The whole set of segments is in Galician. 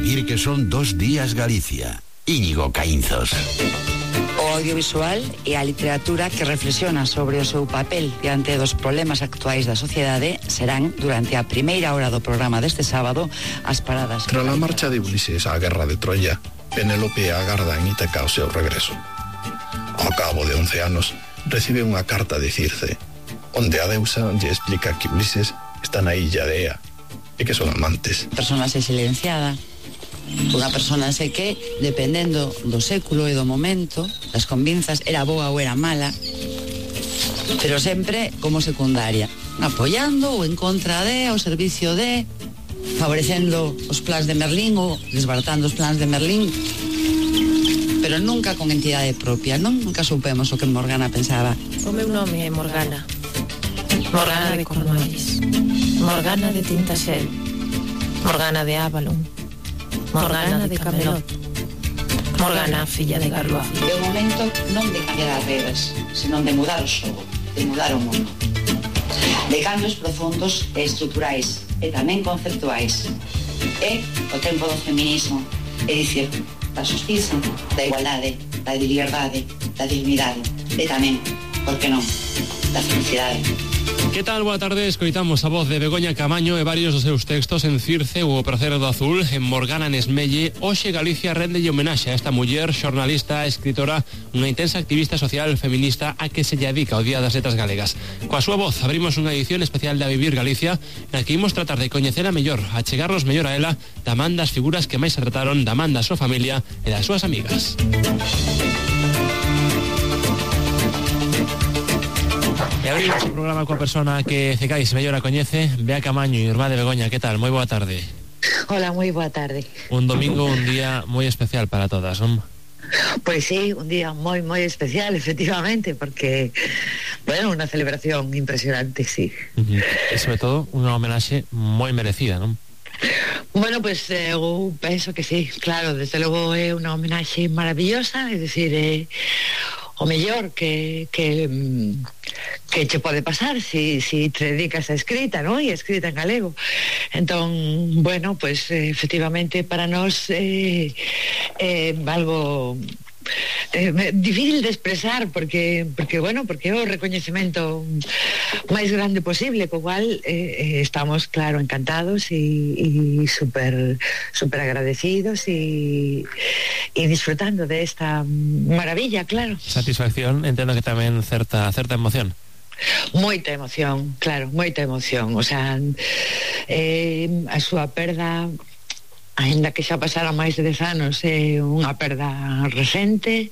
vivir que son 2 días Galicia. Íñigo Caínzos. O audiovisual e a literatura que reflexiona sobre o seu papel diante dos problemas actuais da sociedade serán, durante a primeira hora do programa deste sábado, as paradas. Tras a marcha de Ulises á guerra de Troya, Penélope agarda en Ítaca o seu regreso. Ao cabo de 11 anos, recibe unha carta de Circe, onde a deusa lle explica que Ulises está na illa de Ea e que son amantes. Personaxe silenciada, unha personaxe que, dependendo do século e do momento, das convinzas, era boa ou era mala, pero sempre como secundaria, apoiando ou en contra de, ao servicio de, favorecendo os plans de Merlín ou desbaratando os plans de Merlín, pero nunca con entidade propia. Nunca supemos o que Morgana pensaba. O meu nome é Morgana. Morgana de Cornualles, Morgana de Tintaxel, Morgana de Avalon, Morgana de Camelot, Morgana, filla de Garloa. É o momento non de cambiar as regras, senón de mudar o xogo, de mudar o mundo. De cambios profundos e estruturais, e tamén conceptuais. É o tempo do feminismo, é dicir, da xustiza, da igualdade, da liberdade, da dignidade, e tamén, por que non, da felicidade. Que tal? Boa tarde, escoitamos a voz de Begoña Camaño e varios dos seus textos en Circe ou O Prazer do Azul, en Morgana Nesmelle. Hoxe Galicia rendelle homenaxe a esta muller, xornalista, escritora, unha intensa activista social feminista a que se lle dedica o Día das Letras Galegas. Coa súa voz abrimos unha edición especial de A Vivir Galicia, na que imos tratar de coñecela mellor, a chegarnos mellor a ela, da man das figuras que máis se trataron, da man da súa familia e das súas amigas. E abrimos o programa coa persona que Cecais mellor a coñece, Bea Camaño, irmá de Begoña. Que tal? Moi boa tarde. Hola, moi boa tarde. Un domingo, un día moi especial para todas, non? Pois sí, un día moi especial, efectivamente, porque, bueno, unha celebración impresionante, sí. E sobre todo, unha homenaxe moi merecida, non? Bueno, pues eu penso que sí, claro, desde logo é unha homenaxe maravillosa, é dicir, o mellor que che pode pasar si te dedicas a escrita, ¿no? E escrita en galego. Entón, bueno, pues efectivamente para nós algo difícil de expresar porque é o recoñecemento máis grande posible, co cual estamos, claro, encantados e super agradecidos e disfrutando de esta maravilla, claro. Satisfacción, entendo que tamén certa emoción. Moita emoción, claro, moita emoción. O sea, a súa perda, aínda que xa pasara máis de 10 anos, é unha perda recente.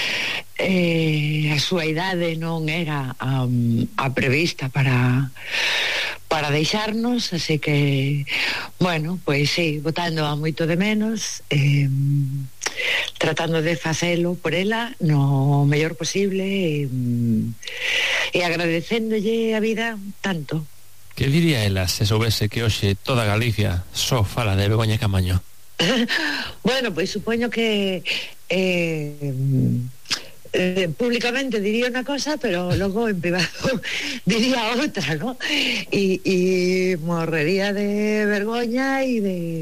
A súa idade non era a prevista para deixarnos, así que, bueno, pois sí, botando a moito de menos, tratando de facelo por ela no mellor posible e agradecéndolle a vida tanto. Que diría ela se soubese que hoxe toda Galicia só fala de Begoña Camaño? Bueno, pois supoño que públicamente diría unha cosa, pero logo en privado diría outra, ¿no? E morrería de vergoña e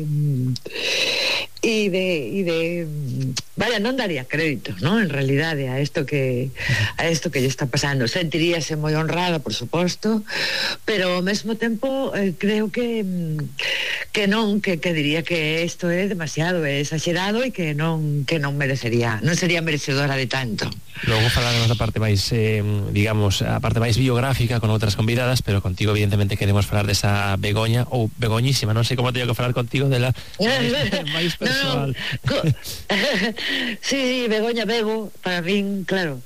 de vaya, non daría crédito, ¿no? En realidade a isto que lle está pasando. Sentiríase moi honrada, por suposto, pero ao mesmo tempo creo que non, que diría que isto é demasiado, é exagerado e que non merecería, non sería merecedora de tanto. Logo falaremos da parte máis, digamos, a parte máis biográfica con outras convidadas, pero contigo evidentemente queremos falar desa Begoña, ou Begoñísima, non sei como teño que falar contigo dela máis persoal. Sí, Begoña Bebo, para min, claro,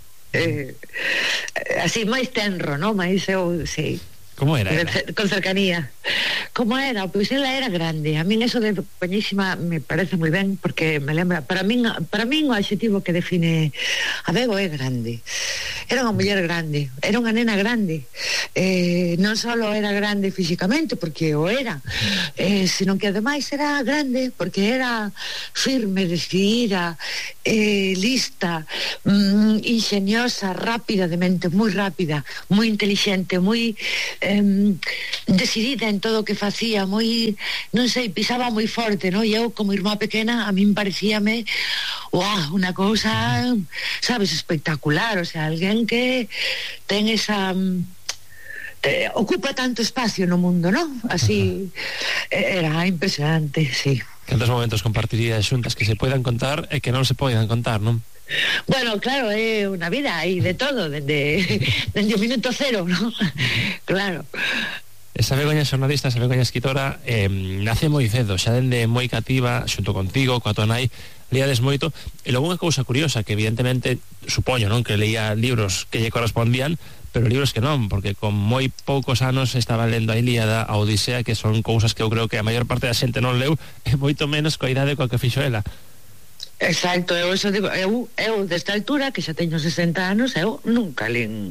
así máis tenro, non? Máis eu, sí. Como era? Con cercanía. Como era? Pois ela era grande. A min eso de Begoñísima me parece moi ben, porque me lembra, para min o adxetivo que define a Bebo é grande. era unha muller grande, era unha nena grande, non só era grande físicamente, porque o era, sino que ademais era grande porque era firme, decidida, lista, ingeniosa, rápida de mente, moi rápida, moi inteligente, moi decidida en todo o que facía, moi, non sei, pisaba moi forte, non? E eu como irmá pequena a min parecíame unha cousa, sabes, espectacular, o sea, alguén que ten esa ocupa tanto espacio no mundo, non? Así era impresionante, sí. Cantos momentos compartirías xuntas que se poidan contar e que non se poidan contar, non? Bueno, claro, é unha vida, hai de todo, dende o minuto cero, non? Claro. Esa Begoña xornalista, esa Begoña escritora, nace moi cedo, xa dende moi cativa, xunto contigo, coa tua nai, leades moito, e logo unha cousa curiosa, que evidentemente, supoño, non, que leía libros que lle correspondían, pero libros que non, porque con moi poucos anos estaba lendo a Ilíada, a Odisea, que son cousas que eu creo que a maior parte da xente non leu, e moito menos coa idade coa que fixo ela. Exacto, eu eso digo, eu desta altura, que xa teño 60 anos, eu nunca len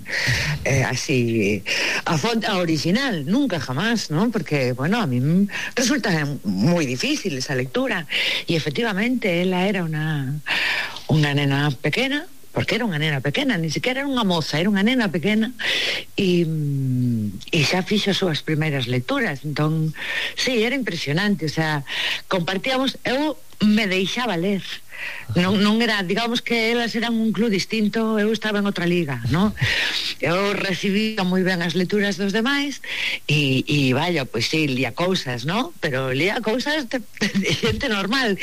así a fonte, a original, nunca jamás, non? Porque, bueno, a mí resulta moi difícil esa lectura, e efectivamente ela era unha nena pequena, porque era unha nena pequena, ni siquiera era unha moza, era unha nena pequena, e xa fixo as súas primeiras lecturas. Entón, sí, era impresionante, o sea, compartíamos, eu me deixaba ler, non era, digamos que elas eran un club distinto, eu estaba en outra liga, non? Eu recibía moi ben as lecturas dos demais e vaya, pois sí, lía cousas, non? Pero lía cousas de xente normal,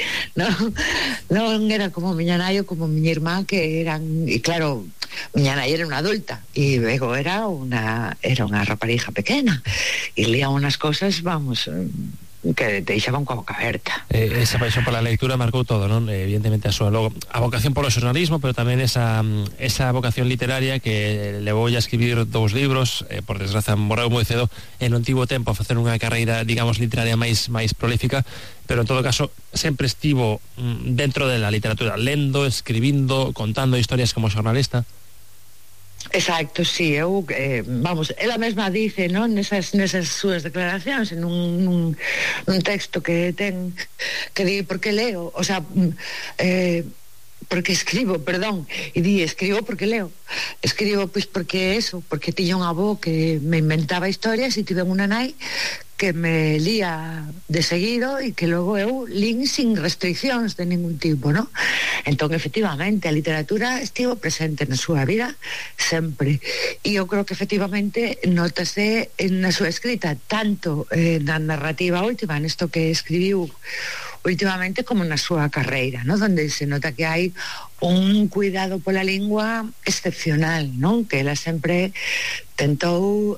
non era como miña nai ou como miña irmá, que eran, e claro, miña nai era unha adulta e Bego era unha raparija pequena e lía unas cousas, vamos, que te deixaban coa boca aberta. Esa paixón pola lectura marcou todo, non? Evidentemente a súa logo a vocación polo xornalismo, pero tamén esa vocación literaria que levou a escribir 2 libros, por desgraza morreu moi cedo, e non tivo tempo a facer unha carreira, digamos, literaria máis prolífica, pero en todo caso sempre estivo dentro de la literatura, lendo, escribindo, contando historias como xornalista. Exacto, sí, eu vamos, ela mesma dice, non, nesas súas declaracións en un texto que ten, que di porque leo, o sea, porque escribo, perdón, e di escribo porque leo, escribo pois porque eso, porque tiña un avó que me inventaba historias e tive unha nai que me lía de seguido e que logo eu lín sin restriccións de ningún tipo, non? Entón, efectivamente, a literatura estivo presente na súa vida sempre, e eu creo que efectivamente notase na súa escrita, tanto na narrativa última, nesto que escribiu últimamente, como na súa carreira, non? Donde se nota que hai un cuidado pola lingua excepcional, non? Que ela sempre tentou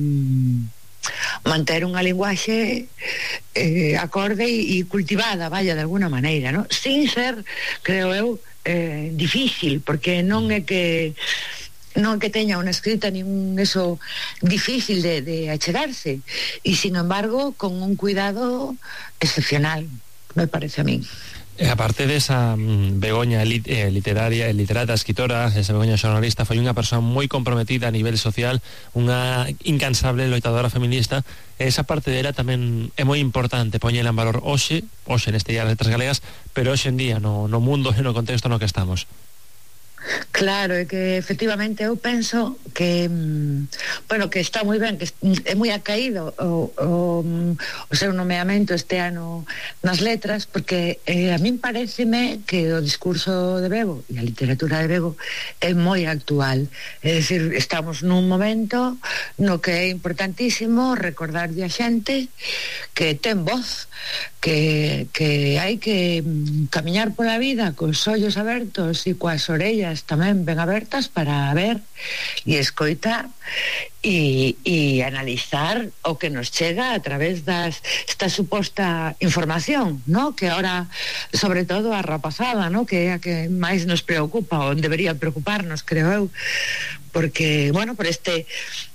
manter unha linguaxe acorde e cultivada, vaya, de alguna maneira, non? Sin ser, creo eu, difícil, porque non é que teña unha escrita nin eso difícil de achegarse, e sin embargo con un cuidado excepcional, me parece a mí. Aparte desa Begoña literata, escritora, esa Begoña xornalista, foi unha persoa moi comprometida a nivel social, unha incansable loitadora feminista. Esa parte dela tamén é moi importante poñela en valor hoxe neste Día das Letras Galegas, pero hoxe en día no mundo e no contexto no que estamos. Claro, é que efectivamente eu penso que bueno, que está moi ben, que é moi acaído o seu nomeamento este ano nas letras, porque a min pareceme que o discurso de Bego e a literatura de Bego é moi actual, é dicir, estamos nun momento no que é importantísimo recordarlle a xente que ten voz, que hai que camiñar pola vida cos ollos abertos e coas orellas tamén ben abertas para ver e escoitar e analizar o que nos chega a través esta suposta información, ¿no? Que ahora, sobre todo a rapazada, ¿no? Que é a que máis nos preocupa, ou debería preocuparnos, creo eu, porque, bueno, por este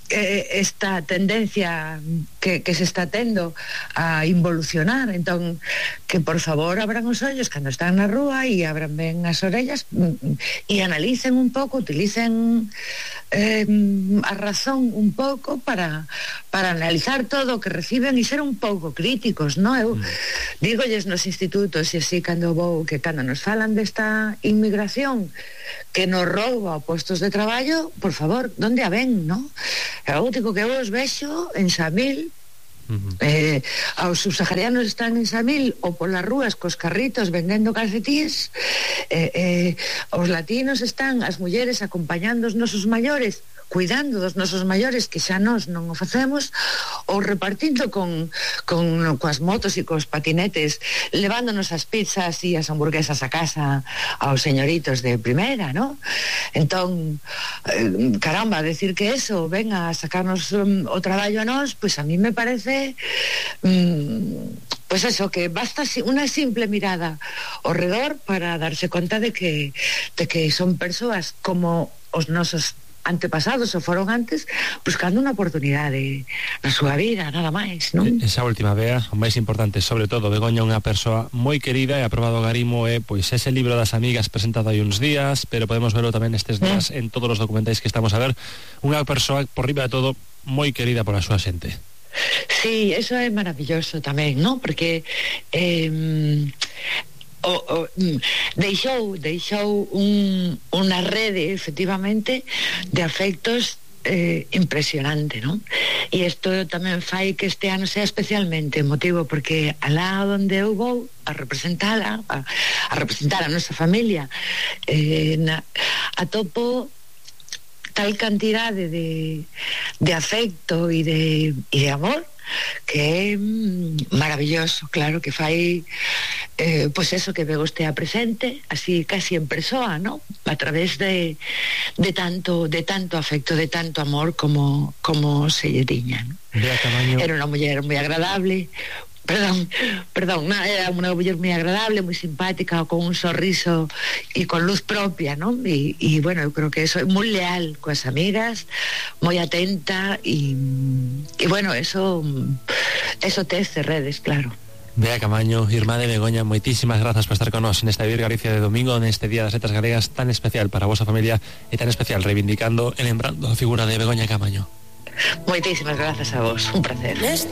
esta tendencia que se está tendo a involucionar. Entón, que por favor abran os ollos cando están na rúa e abran ben as orellas e analicen un pouco, utilicen a razón un pouco para analizar todo o que reciben e ser un pouco críticos, non? Eu dígolles nos institutos e así cando nos falan desta inmigración que nos rouba postos de traballo, por favor, onde a ven, non? É o único que eu os vexo en Samil. Os subsaharianos están en Samil ou polas rúas cos carritos vendendo calcetíns, os latinos están, as mulleres acompañando os nosos maiores, cuidando dos nosos maiores, que xa nós non o facemos, ou repartindo coas motos e cos patinetes, levándonos as pizzas e as hamburguesas a casa aos señoritos de primeira, non? Entón, caramba, decir que eso venga a sacarnos o traballo a nós, pois a mí me parece pois eso, que basta unha simple mirada ao redor para darse conta de que son persoas como os nosos antepasados ou foron antes, buscando unha oportunidade na súa vida, nada máis, non? Esa última vea, o máis importante, sobre todo, Begoña, unha persoa moi querida, e aprobado Garimo, pois ese libro das amigas presentado hai uns días, pero podemos verlo tamén estes días en todos os documentais que estamos a ver, unha persoa, por riba de todo, moi querida pola súa xente. Sí, eso é maravilloso tamén, non? Porque deixou unha rede efectivamente de afectos impresionante, non? E isto tamén fai que este ano sea especialmente emotivo, porque alá onde eu vou a representar a nosa familia, atopo tal cantidade de afecto e de amor que é maravilloso, claro, que fai pois eso, que ve usted a presente así casi en persoa, ¿no? A través de tanto afecto, de tanto amor como se lle tiña, ¿no? Era unha muller moi agradable, Perdón, era unha muller moi agradable, moi simpática, con un sorriso e con luz propia, non? E bueno, eu creo que eso é moi leal coas amigas, moi atenta e bueno, eso tece redes, claro. Bea Camaño, irmá de Begoña, moitísimas grazas por estar con nós nesta Vivir Galicia de domingo, neste Día das Letras Galegas tan especial para a vosa familia e tan especial reivindicando e lembrando a figura de Begoña Camaño. Moitísimas grazas a vos, un placer.